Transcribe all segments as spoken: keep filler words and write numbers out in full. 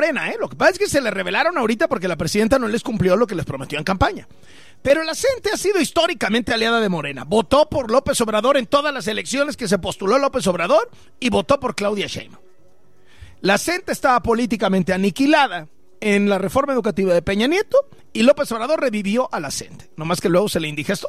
Morena, ¿eh? Lo que pasa es que se le revelaron ahorita porque la presidenta no les cumplió lo que les prometió en campaña. Pero la gente ha sido históricamente aliada de Morena. Votó por López Obrador en todas las elecciones que se postuló López Obrador y votó por Claudia Sheinbaum. La gente estaba políticamente aniquilada en la reforma educativa de Peña Nieto y López Obrador revivió a la gente. Nomás que luego se le indigestó.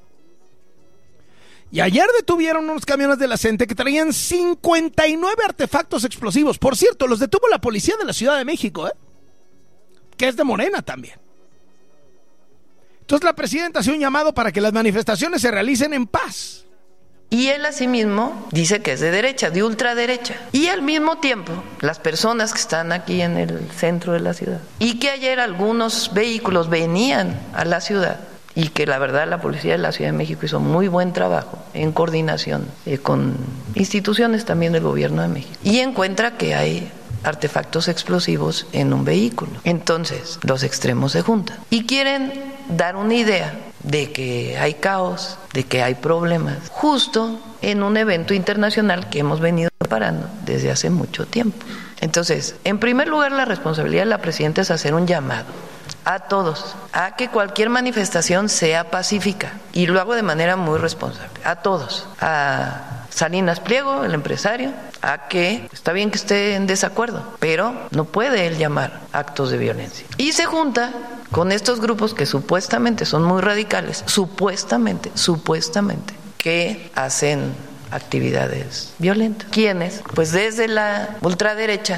Y ayer detuvieron unos camiones de la gente que traían cincuenta y nueve artefactos explosivos. Por cierto, los detuvo la policía de la Ciudad de México, ¿eh? Que es de Morena también. Entonces la presidenta hace un llamado para que las manifestaciones se realicen en paz. Y él asimismo dice que es de derecha, de ultraderecha. Y al mismo tiempo, las personas que están aquí en el centro de la ciudad, y que ayer algunos vehículos venían a la ciudad, y que la verdad la policía de la Ciudad de México hizo muy buen trabajo en coordinación eh, con instituciones también del gobierno de México, y encuentra que hay artefactos explosivos en un vehículo. Entonces, los extremos se juntan y quieren dar una idea de que hay caos, de que hay problemas, justo en un evento internacional que hemos venido preparando desde hace mucho tiempo. Entonces, en primer lugar, la responsabilidad de la presidenta es hacer un llamado a todos, a que cualquier manifestación sea pacífica, y lo hago de manera muy responsable, a todos, a Salinas Pliego, el empresario, a que está bien que esté en desacuerdo, pero no puede él llamar actos de violencia. Y se junta con estos grupos que supuestamente son muy radicales, supuestamente, supuestamente, que hacen actividades violentas. ¿Quiénes? Pues desde la ultraderecha.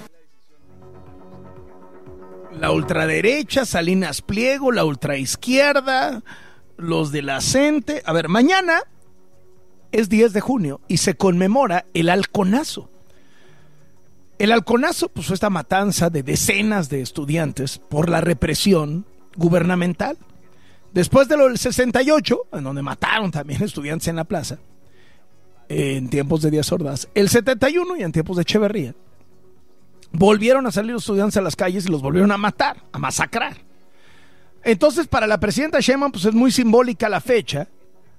La ultraderecha, Salinas Pliego, la ultraizquierda, los de la CENTE. A ver, mañana es diez de junio y se conmemora el halconazo. El halconazo, pues fue esta matanza de decenas de estudiantes por la represión gubernamental. Después de lo del sesenta y ocho, en donde mataron también estudiantes en la plaza, en tiempos de Díaz Ordaz, el setenta y uno y en tiempos de Echeverría, volvieron a salir los estudiantes a las calles y los volvieron a matar, a masacrar. Entonces, para la presidenta Sheinbaum, pues es muy simbólica la fecha,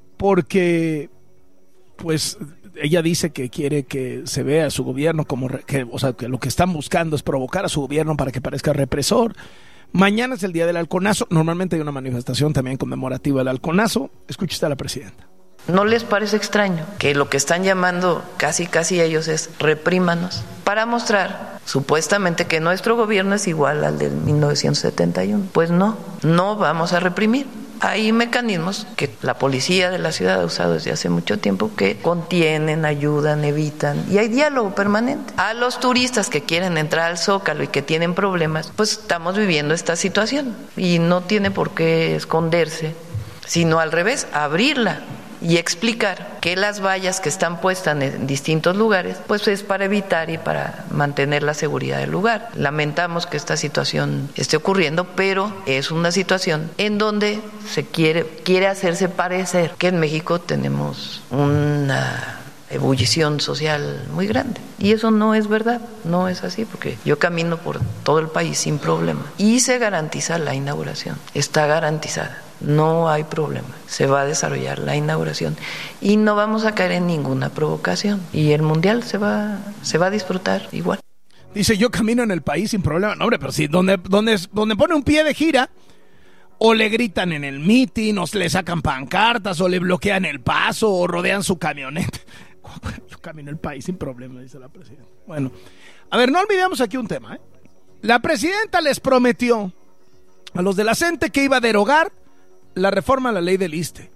porque pues ella dice que quiere que se vea a su gobierno como que, o sea, que lo que están buscando es provocar a su gobierno para que parezca represor. Mañana es el día del halconazo. Normalmente hay una manifestación también conmemorativa del halconazo. Escuche a la presidenta. ¿No les parece extraño que lo que están llamando casi casi ellos es reprímanos? Para mostrar supuestamente que nuestro gobierno es igual al del mil novecientos setenta y uno. Pues no, no vamos a reprimir. Hay mecanismos que la policía de la ciudad ha usado desde hace mucho tiempo que contienen, ayudan, evitan, y hay diálogo permanente. A los turistas que quieren entrar al Zócalo y que tienen problemas, pues estamos viviendo esta situación y no tiene por qué esconderse, sino al revés, abrirla y explicar que las vallas que están puestas en distintos lugares, pues es para evitar y para mantener la seguridad del lugar. Lamentamos que esta situación esté ocurriendo, pero es una situación en donde se quiere, quiere hacerse parecer que en México tenemos una ebullición social muy grande. Y eso no es verdad, no es así, porque yo camino por todo el país sin problema. Y se garantiza la inauguración, está garantizada. No hay problema, se va a desarrollar la inauguración y no vamos a caer en ninguna provocación y el mundial se va, se va a disfrutar igual. Dice, yo camino en el país sin problema. No, hombre, pero si donde, donde, donde pone un pie de gira, o le gritan en el mitin, o le sacan pancartas, o le bloquean el paso, o rodean su camioneta. Yo camino el país sin problema, dice la presidenta. Bueno, a ver, no olvidemos aquí un tema, ¿eh? La presidenta les prometió a los de la CENTE que iba a derogar la reforma a la ley del ISSSTE.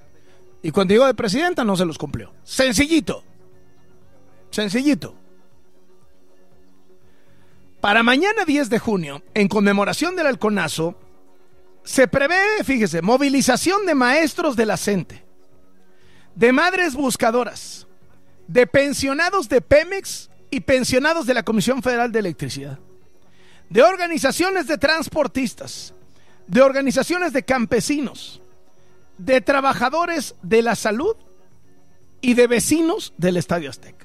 Y cuando llegó de presidenta no se los cumplió. Sencillito. Sencillito. Para mañana diez de junio, en conmemoración del halconazo, se prevé, fíjese, movilización de maestros de la CENTE, de madres buscadoras, de pensionados de Pemex y pensionados de la Comisión Federal de Electricidad, de organizaciones de transportistas, de organizaciones de campesinos, de trabajadores de la salud y de vecinos del Estadio Azteca.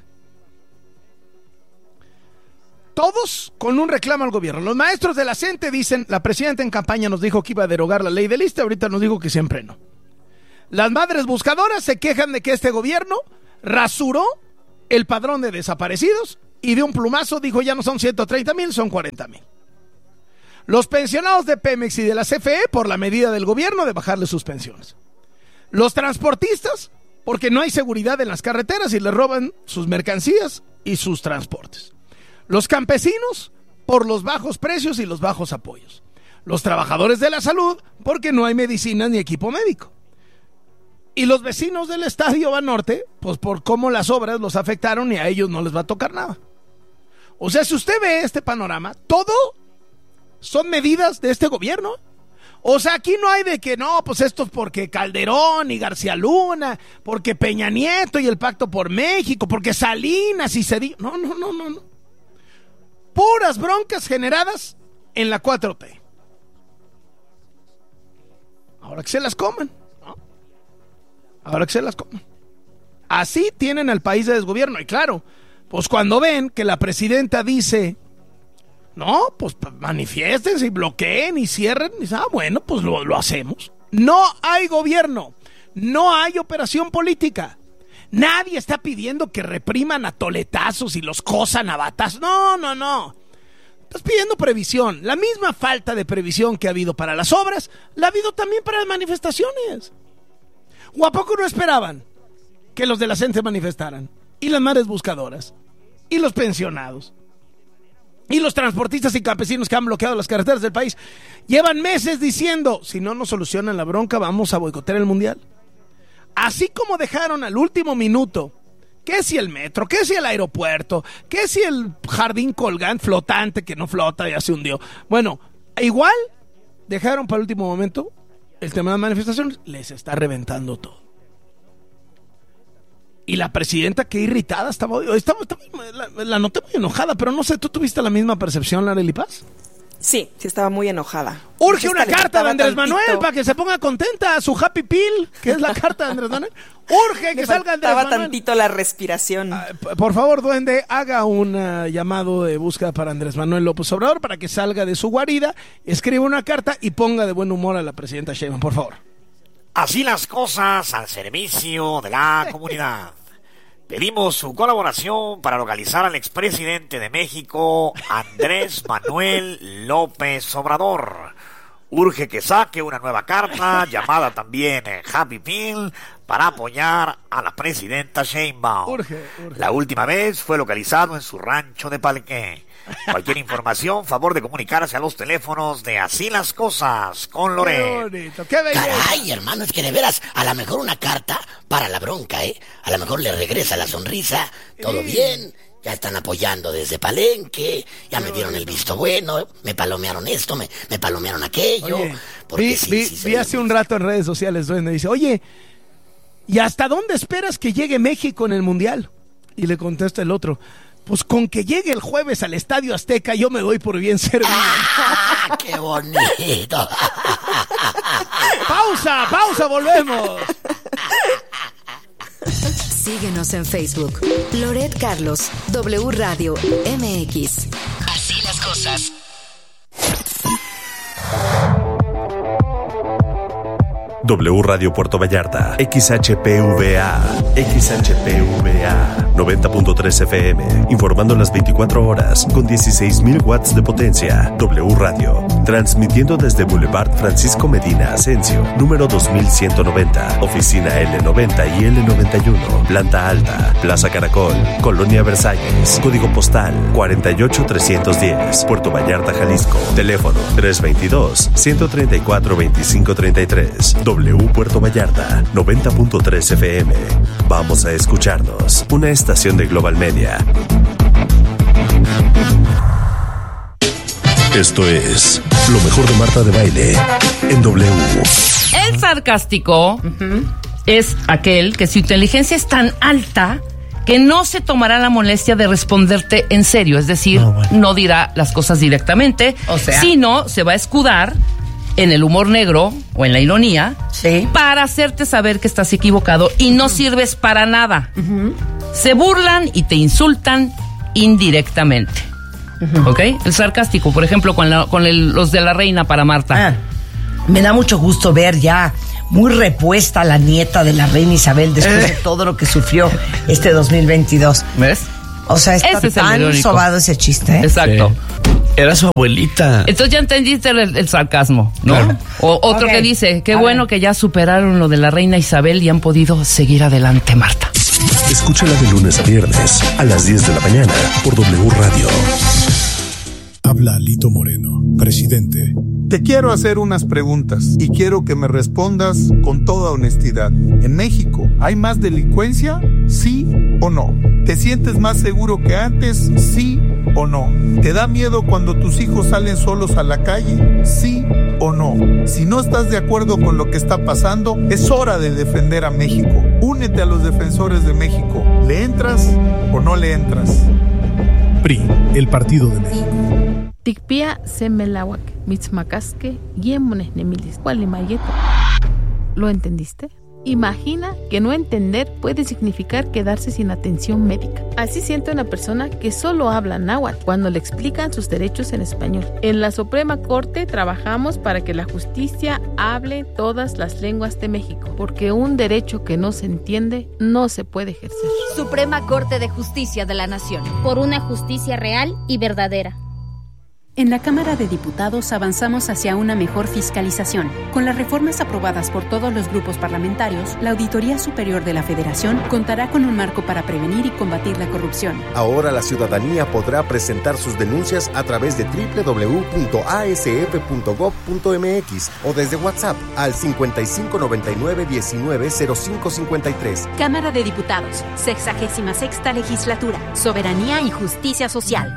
Todos con un reclamo al gobierno. Los maestros de la CENTE dicen, la presidenta en campaña nos dijo que iba a derogar la ley del ISSSTE, ahorita nos dijo que siempre no. Las madres buscadoras se quejan de que este gobierno rasuró el padrón de desaparecidos y de un plumazo dijo ya no son ciento treinta mil, son cuarenta mil. Los pensionados de Pemex y de la C F E por la medida del gobierno de bajarle sus pensiones. Los transportistas porque no hay seguridad en las carreteras y les roban sus mercancías y sus transportes. Los campesinos por los bajos precios y los bajos apoyos. Los trabajadores de la salud porque no hay medicinas ni equipo médico. Y los vecinos del Estadio Banorte, pues por cómo las obras los afectaron y a ellos no les va a tocar nada. O sea, si usted ve este panorama, todo son medidas de este gobierno. O sea, aquí no hay de que no, pues esto es porque Calderón y García Luna, porque Peña Nieto y el Pacto por México, porque Salinas y Cedillo. No, no, no, no, no. Puras broncas generadas en la cuatro T. Ahora que se las coman, ¿no? Ahora que se las coman. Así tienen al país de desgobierno. Y claro, pues cuando ven que la presidenta dice, no, pues manifiéstense y bloqueen y cierren, y dicen, ah, bueno, pues lo, lo hacemos. No hay gobierno, no hay operación política. Nadie está pidiendo que repriman a toletazos y los cosan a batazos. No, no, no. Estás pidiendo previsión. La misma falta de previsión que ha habido para las obras, la ha habido también para las manifestaciones. ¿O a poco no esperaban que los de la C E N se manifestaran? Y las madres buscadoras, y los pensionados, y los transportistas y campesinos que han bloqueado las carreteras del país, llevan meses diciendo, si no nos solucionan la bronca, vamos a boicotear el mundial. Así como dejaron al último minuto, que si el metro, que si el aeropuerto, que si el jardín colgante flotante que no flota, ya se hundió. Bueno, igual dejaron para el último momento el tema de las manifestaciones, les está reventando todo. Y la presidenta, qué irritada estaba hoy. Estaba, estaba, la, la noté muy enojada, pero no sé, ¿tú tuviste la misma percepción, Arely Paz? Sí, sí estaba muy enojada. Urge una carta de Andrés tantito. Manuel para que se ponga contenta, su happy pill, que es la carta de Andrés Manuel. Urge que salga Andrés Manuel. Estaba tantito la respiración. Ah, por favor, duende, haga un uh, llamado de búsqueda para Andrés Manuel López Obrador para que salga de su guarida, escriba una carta y ponga de buen humor a la presidenta Sheinbaum, por favor. Así las cosas al servicio de la comunidad. Pedimos su colaboración para localizar al expresidente de México, Andrés Manuel López Obrador. Urge que saque una nueva carta, llamada también Happy Pill, para apoyar a la presidenta Sheinbaum. Urge, urge. La última vez fue localizado en su rancho de Palqué. Cualquier información, favor de comunicarse a los teléfonos de Así las Cosas con Loret. Qué bonito, qué belleza. Caray, hermano, es que de veras, a lo mejor una carta para la bronca, ¿eh? A lo mejor le regresa la sonrisa, todo sí. Bien, ya están apoyando desde Palenque, ya me dieron el visto bueno, me palomearon esto, me, me palomearon aquello. Oye, porque vi, sí, vi, sí, vi hace un rato en redes sociales, duende, dice, oye, ¿y hasta dónde esperas que llegue México en el Mundial? Y le contesta el otro, pues con que llegue el jueves al Estadio Azteca yo me doy por bien servido. ¡Ah, qué bonito! Pausa, pausa, volvemos. Síguenos en Facebook. Loret Carlos, W Radio M X. Así las cosas. W Radio Puerto Vallarta, X H P V A, X H P V A, noventa punto tres F M, informando las veinticuatro horas con dieciséis mil watts de potencia. W Radio, transmitiendo desde Boulevard Francisco Medina Asensio, número dos mil ciento noventa, oficina L noventa y L noventa y uno, planta alta, Plaza Caracol, Colonia Versalles, código postal cuarenta y ocho trescientos diez, Puerto Vallarta, Jalisco, teléfono tres veintidós, ciento treinta y cuatro, veinticinco treinta y tres. W Puerto Vallarta, noventa punto tres F M. Vamos a escucharnos. Una estación de Global Media. Esto es lo mejor de Marta de Baile en W. El sarcástico uh-huh. es aquel que su inteligencia es tan alta que no se tomará la molestia de responderte en serio. Es decir, no, bueno. no dirá las cosas directamente, o sea, sino se va a escudar en el humor negro o en la ironía, sí, para hacerte saber que estás equivocado y no uh-huh. sirves para nada. Uh-huh. Se burlan y te insultan indirectamente. Uh-huh. ¿Ok? El sarcástico, por ejemplo, con, la, con el, los de la reina para Marta. Ah, me da mucho gusto ver ya muy repuesta la nieta de la reina Isabel después eh. de todo lo que sufrió este dos mil veintidós. ¿Ves? O sea, está Ese es el tan irónico. sobado ese chiste. ¿eh? Exacto. Sí. Era su abuelita. Entonces ya entendiste el, el sarcasmo, ¿no? Claro. O otro Ok. que dice, qué A bueno ver. que ya superaron lo de la reina Isabel y han podido seguir adelante, Marta. Escúchala de lunes a viernes a las diez de la mañana por W Radio. Habla Alito Moreno, presidente. Te quiero hacer unas preguntas y quiero que me respondas con toda honestidad. ¿En México hay más delincuencia? ¿Sí o no? ¿Te sientes más seguro que antes? ¿Sí o no? ¿Te da miedo cuando tus hijos salen solos a la calle? ¿Sí o no? Si no estás de acuerdo con lo que está pasando, es hora de defender a México. Únete a los defensores de México. ¿Le entras o no le entras? P R I, el Partido de México. Tikpia semelawak, mitzmacasque, yemones nemilis, mayeto. ¿Lo entendiste? Imagina que no entender puede significar quedarse sin atención médica. Así siente una persona que solo habla náhuatl cuando le explican sus derechos en español. En la Suprema Corte trabajamos para que la justicia hable todas las lenguas de México, porque un derecho que no se entiende no se puede ejercer. Suprema Corte de Justicia de la Nación. Por una justicia real y verdadera. En la Cámara de Diputados avanzamos hacia una mejor fiscalización. Con las reformas aprobadas por todos los grupos parlamentarios, la Auditoría Superior de la Federación contará con un marco para prevenir y combatir la corrupción. Ahora la ciudadanía podrá presentar sus denuncias a través de doble u doble u doble u punto a s f punto gob punto m x o desde WhatsApp al cincuenta y cinco noventa y nueve diecinueve cero cinco cincuenta y tres. Cámara de Diputados, sexagésima sexta legislatura, soberanía y justicia social.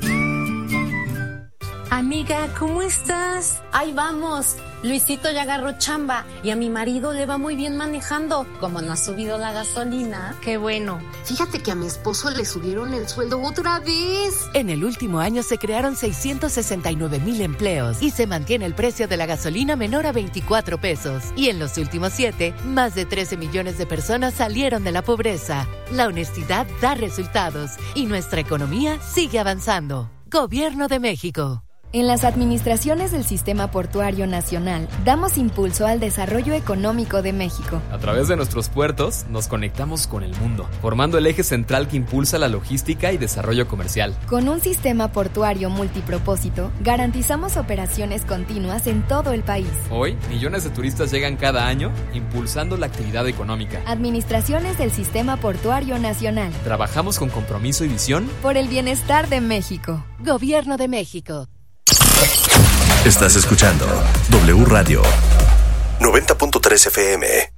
Amiga, ¿cómo estás? Ahí vamos. Luisito ya agarró chamba y a mi marido le va muy bien manejando. Como no ha subido la gasolina. Qué bueno. Fíjate que a mi esposo le subieron el sueldo otra vez. En el último año se crearon seiscientos sesenta y nueve mil empleos y se mantiene el precio de la gasolina menor a veinticuatro pesos. Y en los últimos siete, más de trece millones de personas salieron de la pobreza. La honestidad da resultados y nuestra economía sigue avanzando. Gobierno de México. En las administraciones del Sistema Portuario Nacional, damos impulso al desarrollo económico de México. A través de nuestros puertos, nos conectamos con el mundo, formando el eje central que impulsa la logística y desarrollo comercial. Con un sistema portuario multipropósito, garantizamos operaciones continuas en todo el país. Hoy, millones de turistas llegan cada año, impulsando la actividad económica. Administraciones del Sistema Portuario Nacional. Trabajamos con compromiso y visión por el bienestar de México. Gobierno de México. Estás escuchando W Radio noventa punto tres F M.